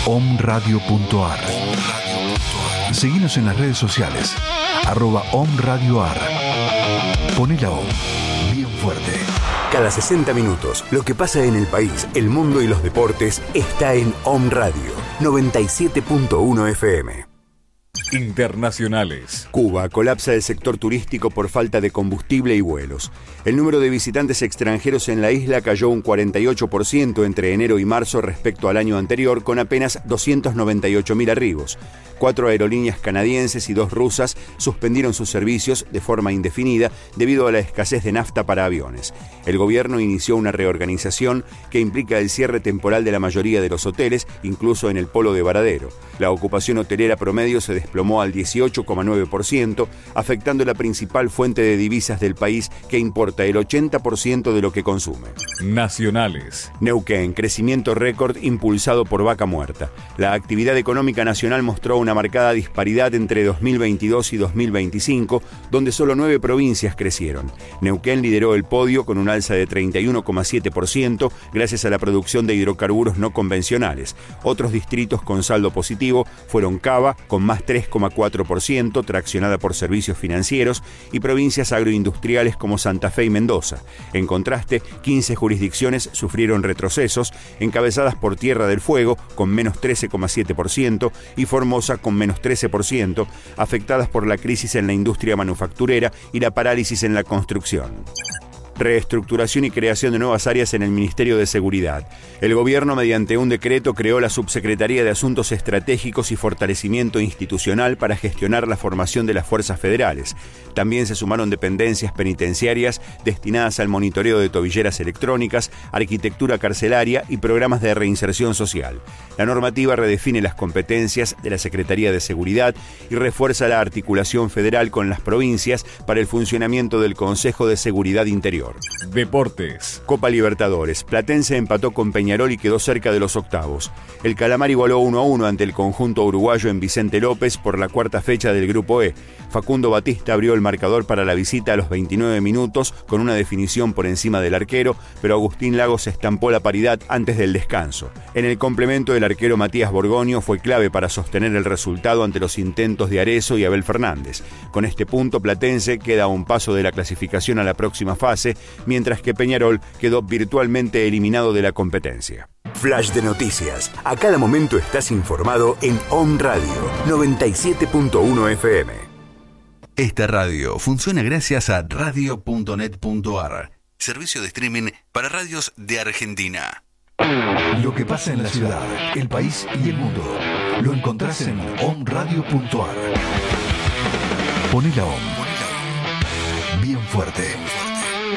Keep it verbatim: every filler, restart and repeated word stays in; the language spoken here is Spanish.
omradio punto ar. Seguinos en las redes sociales, arroba omradioar. Poné la O bien fuerte. Cada sesenta minutos, lo que pasa en el país, el mundo y los deportes está en Om Radio noventa y siete punto uno F M. Internacionales. Cuba colapsa el sector turístico por falta de combustible y vuelos. El número de visitantes extranjeros en la isla cayó un cuarenta y ocho por ciento entre enero y marzo respecto al año anterior, con apenas doscientos noventa y ocho mil arribos. Cuatro aerolíneas canadienses y dos rusas suspendieron sus servicios de forma indefinida debido a la escasez de nafta para aviones. El gobierno inició una reorganización que implica el cierre temporal de la mayoría de los hoteles, incluso en el polo de Varadero. La ocupación hotelera promedio se desplomó al dieciocho coma nueve por ciento, afectando la principal fuente de divisas del país, que importa el ochenta por ciento de lo que consume. Nacionales. Neuquén, crecimiento récord impulsado por Vaca Muerta. La actividad económica nacional mostró una marcada disparidad entre dos mil veintidós y dos mil veinticinco, donde solo nueve provincias crecieron. Neuquén lideró el podio con un alza de treinta y uno coma siete por ciento gracias a la producción de hidrocarburos no convencionales. Otros distritos con saldo positivo fueron Cava, con más tres coma cuatro por ciento, traccionada por servicios financieros, y provincias agroindustriales como Santa Fe y Mendoza. En contraste, quince jurisdicciones sufrieron retrocesos, encabezadas por Tierra del Fuego, con menos trece coma siete por ciento, y Formosa, con menos trece por ciento, afectadas por la crisis en la industria manufacturera y la parálisis en la construcción. Reestructuración y creación de nuevas áreas en el Ministerio de Seguridad. El gobierno, mediante un decreto, creó la Subsecretaría de Asuntos Estratégicos y Fortalecimiento Institucional para gestionar la formación de las fuerzas federales. También se sumaron dependencias penitenciarias destinadas al monitoreo de tobilleras electrónicas, arquitectura carcelaria y programas de reinserción social. La normativa redefine las competencias de la Secretaría de Seguridad y refuerza la articulación federal con las provincias para el funcionamiento del Consejo de Seguridad Interior. Deportes. Copa Libertadores. Platense empató con Peñarol y quedó cerca de los octavos. El Calamar igualó uno a uno ante el conjunto uruguayo en Vicente López por la cuarta fecha del Grupo E. Facundo Batista abrió el marcador para la visita a los veintinueve minutos con una definición por encima del arquero, pero Agustín Lagos estampó la paridad antes del descanso. En el complemento, el arquero Matías Borgoño fue clave para sostener el resultado ante los intentos de Arezzo y Abel Fernández. Con este punto, Platense queda a un paso de la clasificación a la próxima fase, mientras que Peñarol quedó virtualmente eliminado de la competencia. Flash de noticias. A cada momento estás informado en Om Radio noventa y siete punto uno F M. Esta radio funciona gracias a radio punto net punto ar, servicio de streaming para radios de Argentina. Lo que pasa en la ciudad, el país y el mundo lo encontrás en omradio punto ar. Poné la O M bien fuerte.